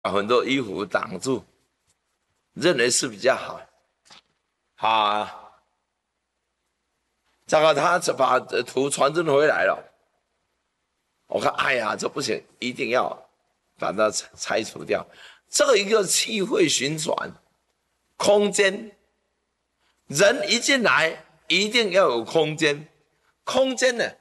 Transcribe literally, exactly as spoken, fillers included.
把很多衣服挡住，认为是比较好。好啊，糟糕，他把图传真回来了。我看，哎呀，这不行，一定要把它拆除掉。这个一个气会旋转，空间，人一进来一定要有空间，空间呢